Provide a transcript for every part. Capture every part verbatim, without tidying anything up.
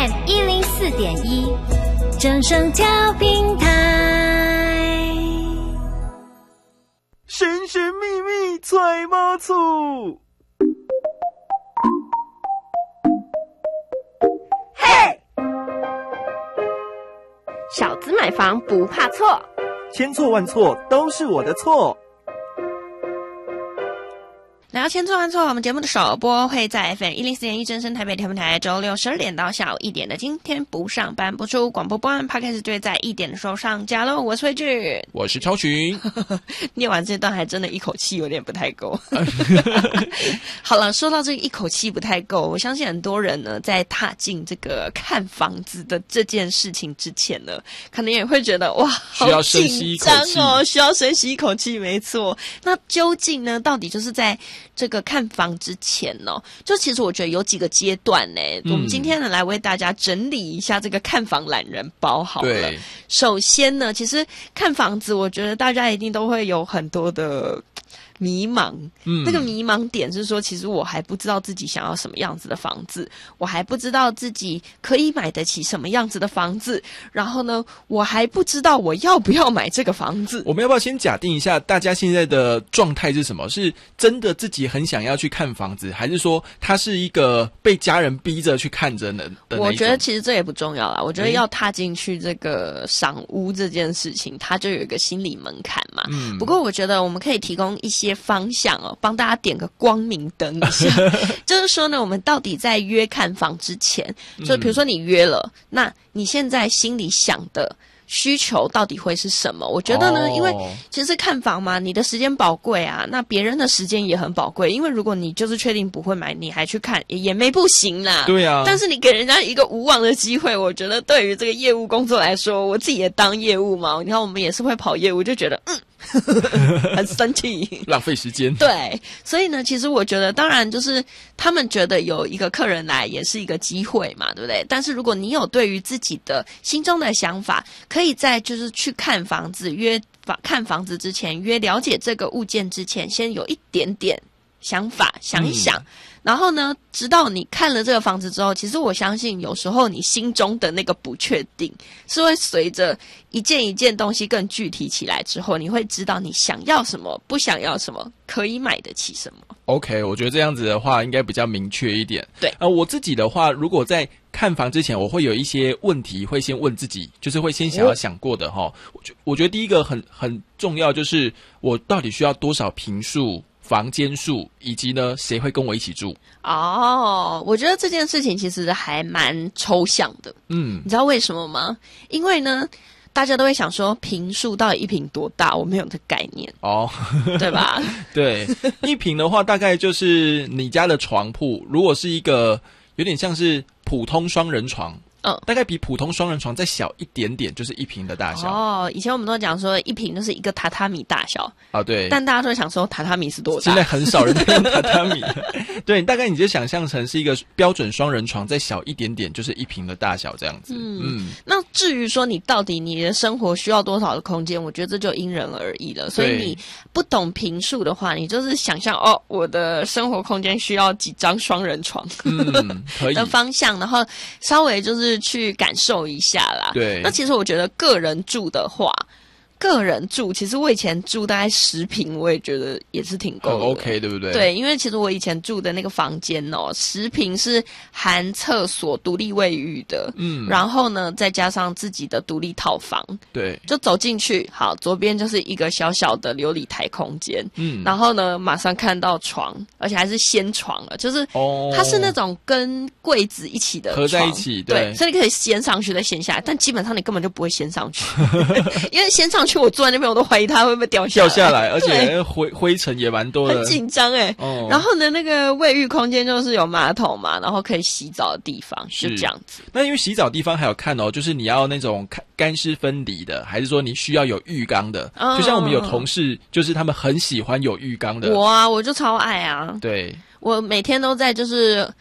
F M 一零四点一，正声调平台。 神神秘秘揣猫醋。 嘿，小资买房不怕错， 千错万错都是我的错。 聊千错万错，我们节目的首播会在 F M 一零四点一正声台北调频台，周六十二点到下午一点的今天不上班播出，广播播完 Podcast 就会在一点的时候上架喽。我是慧俊， 我是超群。 念完这段还真的一口气有点不太够。好了，说到这个一口气不太够，我相信很多人呢在踏进这个看房子的这件事情之前呢，可能也会觉得哇， 需要深吸一口气哦，需要深吸一口气，没错。那究竟呢，到底就是在这个看房之前呢、哦，就其实我觉得有几个阶段呢、嗯。我们今天呢来为大家整理一下这个看房懒人包好了。 对， 首先呢，其实看房子，我觉得大家一定都会有很多的迷茫，嗯，那个迷茫点是说，其实我还不知道自己想要什么样子的房子，我还不知道自己可以买得起什么样子的房子，然后呢，我还不知道我要不要买这个房子。 我们要不要先假定一下，大家现在的状态是什么？是真的自己很想要去看房子，还是说他是一个被家人逼着去看着的？ 我觉得其实这也不重要啦。我觉得要踏进去这个赏屋这件事情，它就有一个心理门槛嘛。嗯，不过我觉得我们可以提供一些方向哦，帮大家点个光明灯一下。就是说呢，我们到底在约看房之前，就比如说你约了，嗯、那你现在心里想的需求到底会是什么？我觉得呢，哦、因为其实看房嘛，你的时间宝贵啊，那别人的时间也很宝贵。因为如果你就是确定不会买，你还去看也也没不行啦。 对啊。但是你给人家一个无望的机会，我觉得对于这个业务工作来说，我自己也当业务嘛，你看我们也是会跑业务，就觉得嗯。很生气， 浪费时间。 对，所以呢，其实我觉得，当然就是他们觉得有一个客人来也是一个机会嘛，对不对？但是如果你有对于自己的心中的想法，可以在就是去看房子、约房看房子之前，约了解这个物件之前，先有一点点想法，想一想。嗯，然后呢，直到你看了这个房子之后，其实我相信有时候你心中的那个不确定是会随着一件一件东西更具体起来之后，你会知道你想要什么，不想要什么，可以买得起什么。 OK， 我觉得这样子的话应该比较明确一点。 对， 呃，我自己的话，如果在看房之前，我会有一些问题会先问自己，就是会先想要想过的哈、哦。我觉我觉得第一个很很重要，就是我到底需要多少坪数、房间数，以及呢谁会跟我一起住。 哦，我觉得这件事情其实还蛮抽象的。嗯，你知道为什么吗？因为呢，大家都会想说坪数到底一坪多大，我没有这概念哦，对吧？ 对，一坪的话大概就是你家的床铺，如果是一个有点像是普通双人床。嗯，大概比普通双人床再小一点点，就是一坪的大小。哦， 以前我们都讲说一坪就是一个榻榻米大小啊，对。 但大家都会想说榻榻米是多大？ 现在很少人在用榻榻米。对，大概你就想象成是一个标准双人床再小一点点，就是一坪的大小这样子。嗯嗯。那至于说你到底你的生活需要多少的空间，我觉得这就因人而异了。所以你不懂坪数的话，你就是想象哦，我的生活空间需要几张双人床，嗯，可以的方向，然后稍微就是。去感受一下啦。 对， 那其实我觉得个人住的话，个人住，其实我以前住大概十坪，我也觉得也是挺够的， 很 OK， 对不对？ 对，因为其实我以前住的那个房间哦，十坪是含厕所、独立卫浴的，嗯，然后呢，再加上自己的独立套房， 对， 就走进去，好，左边就是一个小小的流理台空间，嗯，然后呢，马上看到床，而且还是掀床了，就是哦，它是那种跟柜子一起的床合在一起， 对，对，所以你可以掀上去再掀下来，但基本上你根本就不会掀上去，因为掀上去。去我坐在那边，我都怀疑它会不会掉下来。 掉下来，而且灰灰尘也蛮多的， 很紧张哎。哦，然后呢，那个卫浴空间就是有马桶嘛，然后可以洗澡的地方，就这样子。 那因为洗澡地方还有看哦，就是你要那种干湿分离的，还是说你需要有浴缸的？嗯，就像我们有同事，就是他们很喜欢有浴缸的。 我啊，我就超爱啊。 对， 我每天都在就是。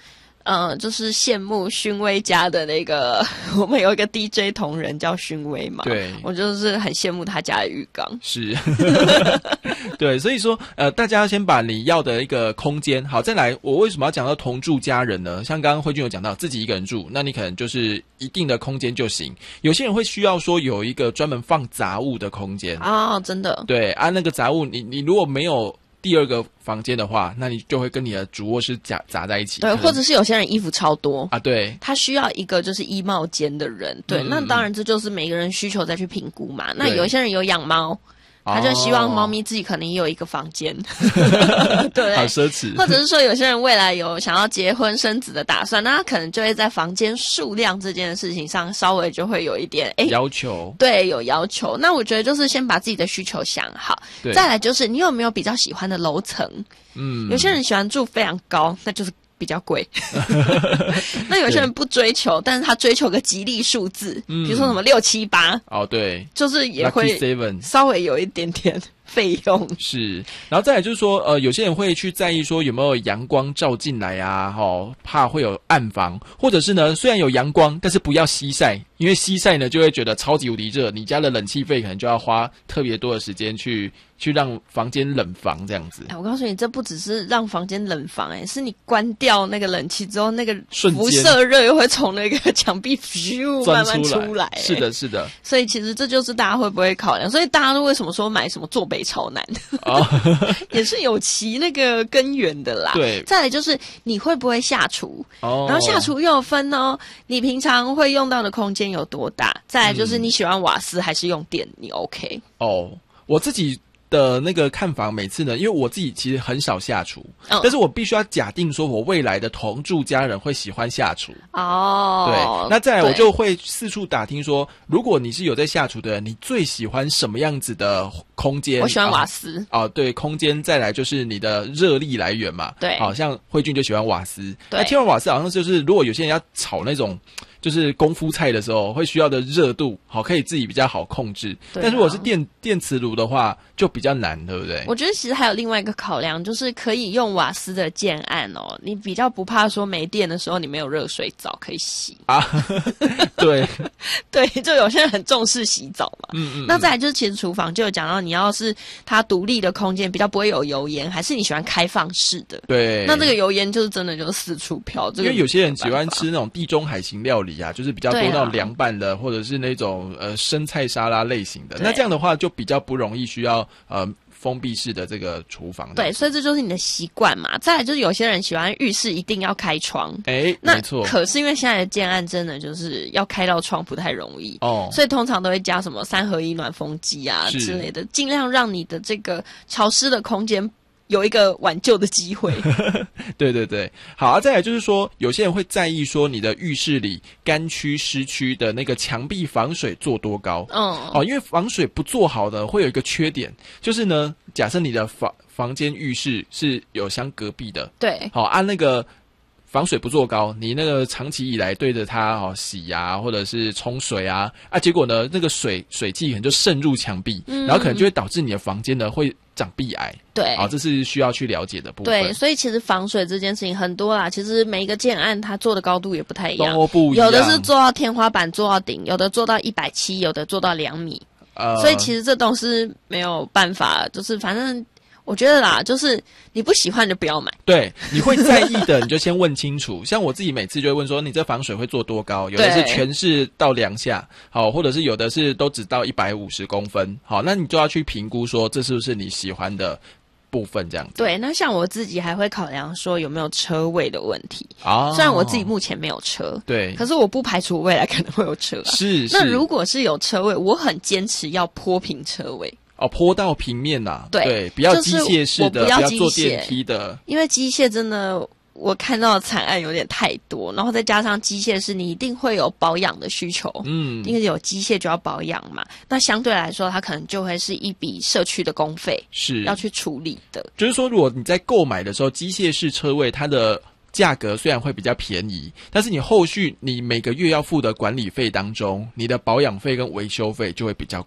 呃，就是羡慕勋威家的那个，我们有一个 D J 同仁叫勋威嘛， 对， 我就是很羡慕他家的浴缸。 是，对，所以说，呃，大家先把你要的一个空间，好，再来，我为什么要讲到同住家人呢？像刚刚慧君有讲到自己一个人住，那你可能就是一定的空间就行。有些人会需要说有一个专门放杂物的空间哦，真的， 对啊，那个杂物你你如果没有第二个房间的话，那你就会跟你的主卧室杂杂在一起。 对，或者是有些人衣服超多啊，对， 他需要一个就是衣帽间的人。对，嗯、那当然这就是每个人需求再去评估嘛。那有些人有养猫。他就希望猫咪自己可能也有一个房间，哦、对， 好奢侈。 或者是说，有些人未来有想要结婚生子的打算，那他可能就会在房间数量这件事情上稍微就会有一点哎要求， 对，有要求。那我觉得就是先把自己的需求想好，再来就是你有没有比较喜欢的楼层？嗯，有些人喜欢住非常高，那就是比较贵。那有些人不追求，但是他追求个吉利数字，嗯、比如说什么六七八， 哦，对， 就是也会稍微有一点点费用。 是，然后再来就是说，呃，有些人会去在意说有没有阳光照进来啊，哦，怕会有暗房，或者是呢，虽然有阳光，但是不要西晒，因为西晒呢就会觉得超级无敌热，你家的冷气费可能就要花特别多的时间去去让房间冷房这样子。 哎，我告诉你，这不只是让房间冷房，哎，是你关掉那个冷气之后，那个辐射热又会从那个墙壁咻慢慢出来。 是的，是的。 所以其实这就是大家会不会考量，所以大家都为什么说买什么坐北朝南，哦、也是有其那个根源的啦。 对。 再来就是你会不会下厨，哦、然后下厨又有分哦，你平常会用到的空间有多大？再来就是你喜欢瓦斯还是用电，你 OK？ 哦，我自己的那个看法，每次呢，因为我自己其实很少下厨，嗯、但是我必须要假定说我未来的同住家人会喜欢下厨哦。对，那再来我就会四处打听说，如果你是有在下厨的人，你最喜欢什么样子的空间？ 我喜欢瓦斯哦、啊，对，空间再来就是你的热力来源嘛。对，好、啊、像慧君就喜欢瓦斯，对，那听完瓦斯好像就是如果有些人要炒那种。就是功夫菜的时候会需要的热度，好可以自己比较好控制。啊、但如果是电电磁炉的话，就比较难，对不对？ 我觉得其实还有另外一个考量，就是可以用瓦斯的建案哦，你比较不怕说没电的时候你没有热水澡可以洗啊。 对对，就有些人很重视洗澡嘛。嗯嗯。那再来就是其实厨房就有讲到，你要是它独立的空间比较不会有油烟，还是你喜欢开放式的？对。那这个油烟就是真的就是四处飘，这个、 因为有些人喜欢吃那种地中海型料理啊，就是比较多那种凉拌的，啊、或者是那种呃生菜沙拉类型的。那这样的话就比较不容易需要呃封闭式的这个厨房。 对，所以这就是你的习惯嘛。再来就是有些人喜欢浴室一定要开窗， 哎，没错。 可是因为现在的建案真的就是要开到窗不太容易哦，所以通常都会加什么三合一暖风机啊之类的，尽量让你的这个潮湿的空间有一个挽救的机会。 对对对，好啊。再来就是说，有些人会在意说你的浴室里干区、湿区的那个墙壁防水做多高。嗯，哦，因为防水不做好的会有一个缺点，就是呢，假设你的房房间浴室是有相隔壁的，对，好按、啊、那个。防水不做高，你那个长期以来对着它哦洗啊，或者是冲水啊，啊，结果呢，那个水水汽可能就渗入墙壁，嗯、然后可能就会导致你的房间呢会长壁癌。对，啊，这是需要去了解的部分。 对，所以其实防水这件事情很多啦，其实每一个建案它做的高度也不太一样， 都不一样， 有的是做到天花板做到顶，有的做到一百七，有的做到两米。呃，所以其实这都是没有办法，就是反正。我觉得啦，就是你不喜欢就不要买。 对，你会在意的，你就先问清楚。像我自己每次就会问说，你这防水会做多高？有的是全是到梁下，好，或者是有的是都只到一百五十公分，好，那你就要去评估说，这是不是你喜欢的部分这样子。 对，那像我自己还会考量说有没有车位的问题啊。虽然我自己目前没有车，对，可是我不排除未来可能会有车、啊。是，是。那如果是有车位，我很坚持要坡平车位。 哦，坡到平面呐、啊，对，对，不要机械式的，就是、不要坐电梯的， 因为机械真的我看到的惨案有点太多，然后再加上机械是你一定会有保养的需求，嗯，因为有机械就要保养嘛，那相对来说它可能就会是一笔社区的公费，是要去处理的。 就是说，如果你在购买的时候，机械式车位它的价格虽然会比较便宜，但是你后续你每个月要付的管理费当中，你的保养费跟维修费就会比较贵。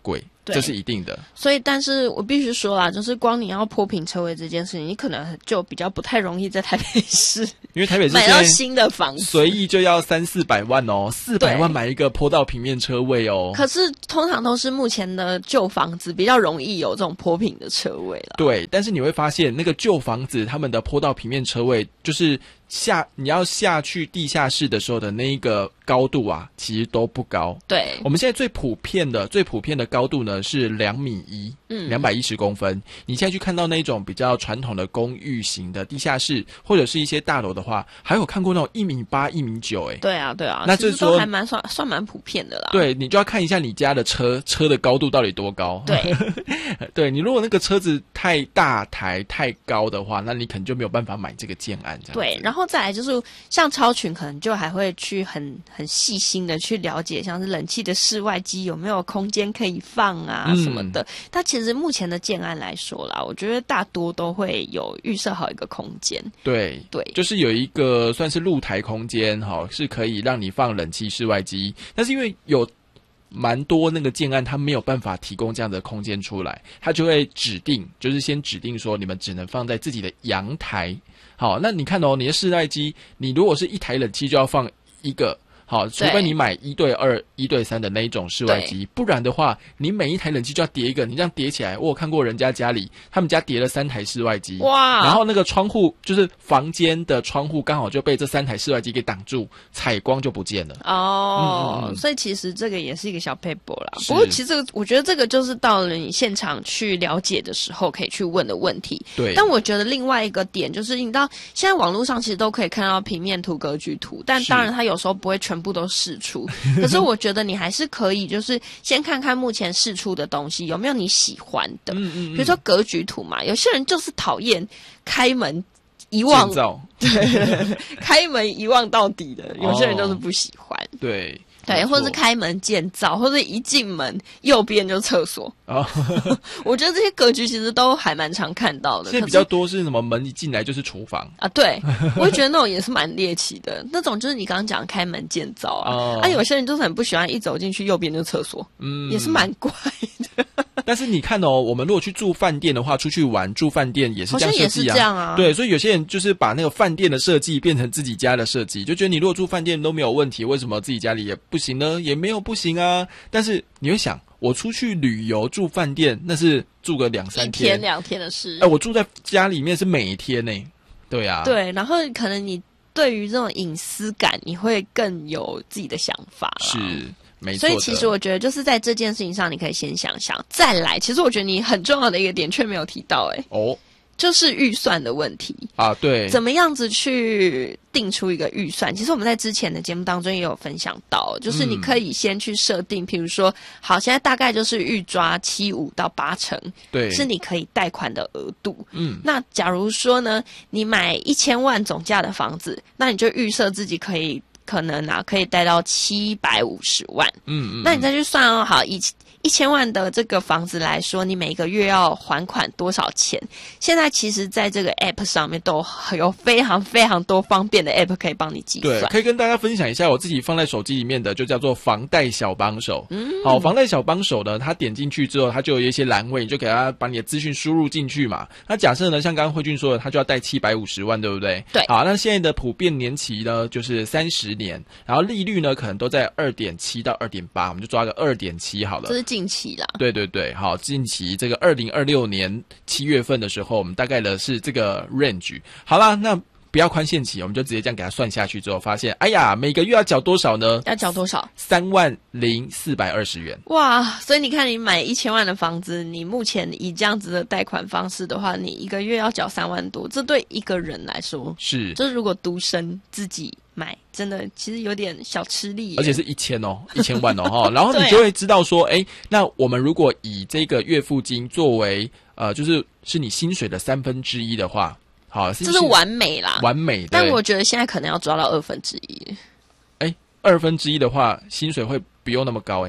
这是一定的。 所以，但是我必须说啦，就是光你要坡平车位这件事情，你可能就比较不太容易在台北市， 因为台北市买到新的房子， 随意就要三四百万哦，四百万买一个坡道平面车位哦。 可是通常都是目前的旧房子比较容易有这种坡平的车位啦。 对，但是你会发现那个旧房子他们的坡道平面车位就是下你要下去地下室的时候的那一个高度啊，其实都不高。 对， 我们现在最普遍的最普遍的高度呢是两米一，嗯，两百一十公分。你现在去看到那种比较传统的公寓型的地下室，或者是一些大楼的话，还有看过那种一米八、一米九，哎， 对啊，对啊， 那就是说还蛮算算蛮普遍的啦。 对，你就要看一下你家的车车的高度到底多高。 对， 对你如果那个车子太大台太高的话，那你可能就没有办法买这个建案这样子。 对，然后再来就是像超群，可能就还会去很很细心的去了解，像是冷气的室外机有没有空间可以放啊、嗯、什么的。但其实目前的建案来说啦，我觉得大多都会有预设好一个空间。 对对， 就是有一个算是露台空间，哈，是可以让你放冷气室外机。但是因为有蛮多那个建案，它没有办法提供这样的空间出来，它就会指定，就是先指定说你们只能放在自己的阳台。好，那你看哦，你的室外机，你如果是一台冷气就要放一个。好，除非你买一对二、一对三的那一种室外机，不然的话，你每一台冷气就要叠一个。你这样叠起来，我有看过人家家里，他们家叠了三台室外机，哇！然后那个窗户就是房间的窗户，刚好就被这三台室外机给挡住，采光就不见了。 哦，嗯嗯嗯，所以其实这个也是一个小撇步啦。不过其实这个，我觉得这个就是到了你现场去了解的时候，可以去问的问题。 对。 但我觉得另外一个点就是，你知道现在网络上其实都可以看到平面图、格局图，但当然它有时候不会全部都释出，可是我觉得你还是可以，就是先看看目前释出的东西有没有你喜欢的。嗯嗯嗯，比如说格局图嘛，有些人就是讨厌开门一望，对，开门一望到底的，有些人就是不喜欢。 哦、对。 对，或者是开门见灶，或者一进门右边就厕所。哦，我觉得这些格局其实都还蛮常看到的。 现在比较多是什么门一进来就是厨房啊？对，我也觉得那种也是蛮猎奇的。那种就是你刚刚讲开门见灶啊，哦、啊，有些人就是很不喜欢一走进去右边就厕所，嗯，也是蛮怪的。 但是你看哦，我们如果去住饭店的话，出去玩住饭店也是这样设计啊， 好像也是这样啊。 对，所以有些人就是把那个饭店的设计变成自己家的设计，就觉得你如果住饭店都没有问题，为什么自己家里也不行呢？也没有不行啊。但是你会想，我出去旅游住饭店，那是住个两三天、 一天两天的事。 哎、呃，我住在家里面是每天呢、欸。对啊， 对，然后可能你对于这种隐私感，你会更有自己的想法啦。 是。没错， 所以其实我觉得就是在这件事情上，你可以先想想，再来。其实我觉得你很重要的一个点却没有提到、欸，哎，哦，就是预算的问题啊。对， 怎么样子去定出一个预算？其实我们在之前的节目当中也有分享到，就是你可以先去设定，譬如说，好，现在大概就是预抓七五到八成， 对， 是你可以贷款的额度。嗯，那假如说呢，你买一千万总价的房子，那你就预设自己可以。可能啊，可以贷到七百五十万。嗯嗯，那你再去算哦，好，以一千万的这个房子来说，你每个月要还款多少钱？现在其实在这个 App 上面都有非常非常多方便的 App 可以帮你计算。 对，可以跟大家分享一下我自己放在手机里面的，就叫做房贷小帮手。嗯，好，房贷小帮手呢，它点进去之后，它就有一些栏位，你就给它把你的资讯输入进去嘛。那假设呢，像刚刚慧君说的，他就要贷七百五十万，对不对？ 对。 好，那现在的普遍年期呢，就是三十年，然后利率呢，可能都在二点七到二点八，我们就抓个二点七好了。 这是近期啦。 对对对，好，近期这个二零二六年七月份的时候，我们大概的是这个 range。好啦，那不要宽限期，我们就直接这样给它算下去之后，发现，哎呀，每个月要缴多少呢？ 要缴多少？ 三万零四百二十元。 哇，所以你看，你买一千万的房子，你目前以这样子的贷款方式的话，你一个月要缴三万多，这对一个人来说是， 就是如果独身自己买，真的其实有点小吃力， 而且是一千哦，一千万哦哈，然后你就会知道说，哎、啊，那我们如果以这个月付金作为呃，就是是你薪水的三分之一的话。好， 这是完美啦， 完美。 但我觉得现在可能要抓到二分之一。 哎，二分之一的话，薪水会不用那么高哎、欸。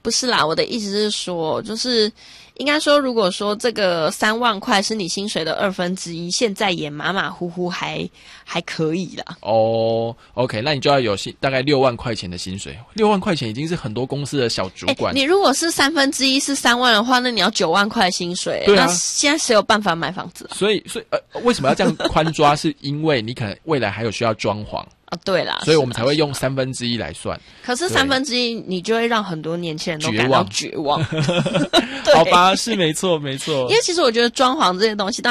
不是啦，我的意思是说，就是应该说，如果说这个三万块是你薪水的二分之一，现在也马马虎虎还还可以啦。 哦 ，OK， 那你就要有薪大概六万块钱的薪水，六万块钱已经是很多公司的小主管。 你如果是三分之一是三万的话，那你要九万块薪水。 对啊， 那现在谁有办法买房子啊？ 所以，所以呃，为什么要这样宽抓？是因为你可能未来还有需要装潢。 啊，对啦， 所以我们才会用三分之一来算。 可是三分之一，你就会让很多年轻人都感到绝望。 好吧，是没错，没错。 因为其实我觉得装潢这些东西，当然